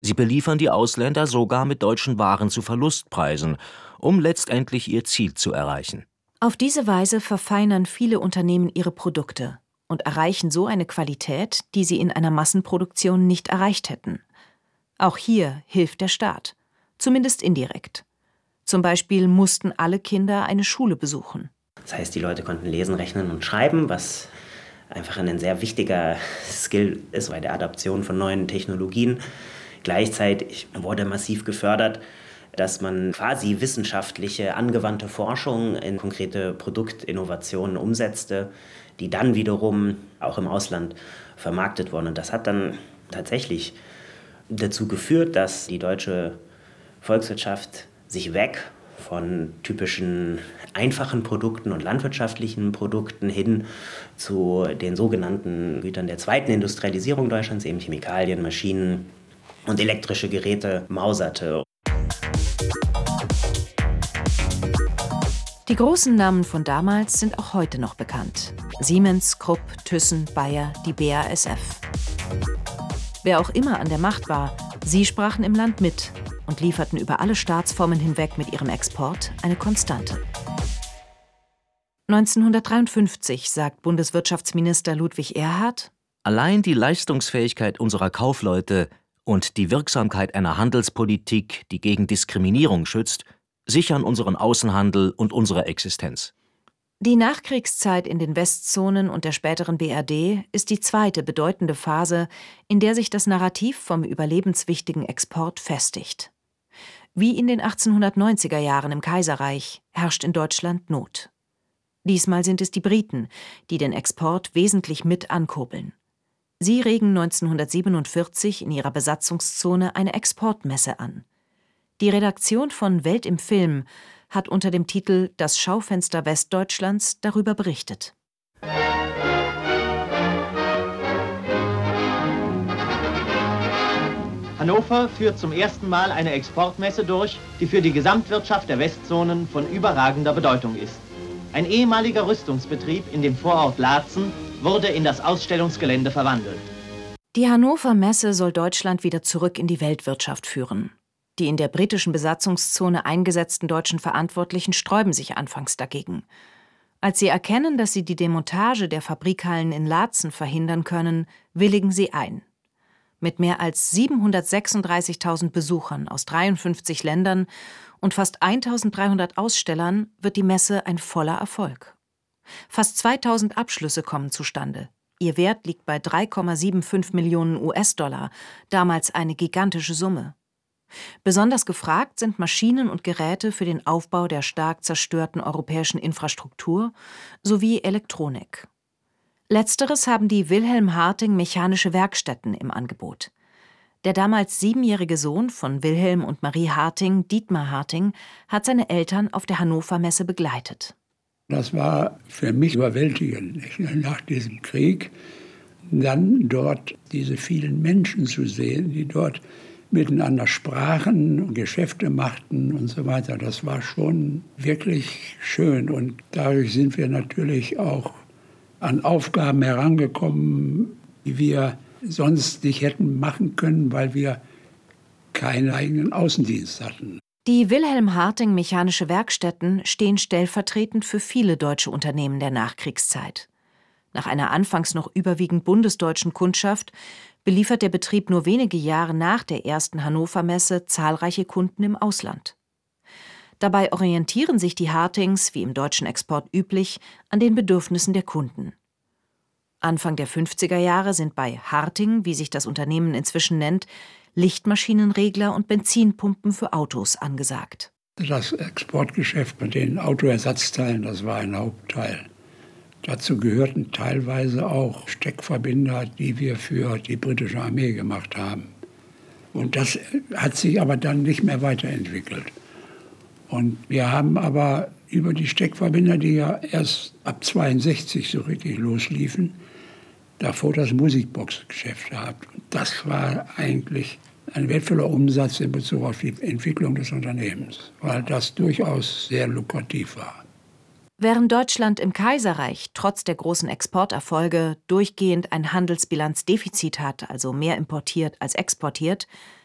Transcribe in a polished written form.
Sie beliefern die Ausländer sogar mit deutschen Waren zu Verlustpreisen, um letztendlich ihr Ziel zu erreichen. Auf diese Weise verfeinern viele Unternehmen ihre Produkte und erreichen so eine Qualität, die sie in einer Massenproduktion nicht erreicht hätten. Auch hier hilft der Staat, zumindest indirekt. Zum Beispiel mussten alle Kinder eine Schule besuchen. Das heißt, die Leute konnten lesen, rechnen und schreiben, was einfach ein sehr wichtiger Skill ist bei der Adaption von neuen Technologien. Gleichzeitig wurde massiv gefördert, dass man quasi wissenschaftliche, angewandte Forschung in konkrete Produktinnovationen umsetzte, die dann wiederum auch im Ausland vermarktet wurden. Und das hat dann tatsächlich dazu geführt, dass die deutsche Volkswirtschaft sich weg von typischen einfachen Produkten und landwirtschaftlichen Produkten hin zu den sogenannten Gütern der zweiten Industrialisierung Deutschlands, eben Chemikalien, Maschinen und elektrische Geräte, mauserte. Die großen Namen von damals sind auch heute noch bekannt. Siemens, Krupp, Thyssen, Bayer, die BASF. Wer auch immer an der Macht war, sie sprachen im Land mit und lieferten über alle Staatsformen hinweg mit ihrem Export eine Konstante. 1953 sagt Bundeswirtschaftsminister Ludwig Erhard: Allein die Leistungsfähigkeit unserer Kaufleute und die Wirksamkeit einer Handelspolitik, die gegen Diskriminierung schützt, sichern unseren Außenhandel und unsere Existenz. Die Nachkriegszeit in den Westzonen und der späteren BRD ist die zweite bedeutende Phase, in der sich das Narrativ vom überlebenswichtigen Export festigt. Wie in den 1890er Jahren im Kaiserreich herrscht in Deutschland Not. Diesmal sind es die Briten, die den Export wesentlich mit ankurbeln. Sie regen 1947 in ihrer Besatzungszone eine Exportmesse an. Die Redaktion von Welt im Film hat unter dem Titel »Das Schaufenster Westdeutschlands« darüber berichtet. Hannover führt zum ersten Mal eine Exportmesse durch, die für die Gesamtwirtschaft der Westzonen von überragender Bedeutung ist. Ein ehemaliger Rüstungsbetrieb in dem Vorort Laatzen wurde in das Ausstellungsgelände verwandelt. Die Hannover Messe soll Deutschland wieder zurück in die Weltwirtschaft führen. Die in der britischen Besatzungszone eingesetzten deutschen Verantwortlichen sträuben sich anfangs dagegen. Als sie erkennen, dass sie die Demontage der Fabrikhallen in Laatzen verhindern können, willigen sie ein. Mit mehr als 736.000 Besuchern aus 53 Ländern und fast 1.300 Ausstellern wird die Messe ein voller Erfolg. Fast 2.000 Abschlüsse kommen zustande. Ihr Wert liegt bei 3,75 Millionen US-Dollar, damals eine gigantische Summe. Besonders gefragt sind Maschinen und Geräte für den Aufbau der stark zerstörten europäischen Infrastruktur sowie Elektronik. Letzteres haben die Wilhelm Harting Mechanische Werkstätten im Angebot. Der damals 7-jährige Sohn von Wilhelm und Marie Harting, Dietmar Harting, hat seine Eltern auf der Hannover Messe begleitet. Das war für mich überwältigend, nach diesem Krieg, dann dort diese vielen Menschen zu sehen, die dort miteinander sprachen, Geschäfte machten und so weiter. Das war schon wirklich schön. Und dadurch sind wir natürlich auch an Aufgaben herangekommen, die wir sonst nicht hätten machen können, weil wir keinen eigenen Außendienst hatten. Die Wilhelm Harting Mechanische Werkstätten stehen stellvertretend für viele deutsche Unternehmen der Nachkriegszeit. Nach einer anfangs noch überwiegend bundesdeutschen Kundschaft beliefert der Betrieb nur wenige Jahre nach der ersten Hannover-Messe zahlreiche Kunden im Ausland. Dabei orientieren sich die Hartings, wie im deutschen Export üblich, an den Bedürfnissen der Kunden. Anfang der 50er Jahre sind bei Harting, wie sich das Unternehmen inzwischen nennt, Lichtmaschinenregler und Benzinpumpen für Autos angesagt. Das Exportgeschäft mit den Autoersatzteilen, das war ein Hauptteil. Dazu gehörten teilweise auch Steckverbinder, die wir für die britische Armee gemacht haben. Und das hat sich aber dann nicht mehr weiterentwickelt. Und wir haben aber über die Steckverbinder, die ja erst ab 1962 so richtig losliefen, davor das Musikboxgeschäft gehabt. Und das war eigentlich ein wertvoller Umsatz in Bezug auf die Entwicklung des Unternehmens, weil das durchaus sehr lukrativ war. Während Deutschland im Kaiserreich trotz der großen Exporterfolge durchgehend ein Handelsbilanzdefizit hat, also mehr importiert als exportiert,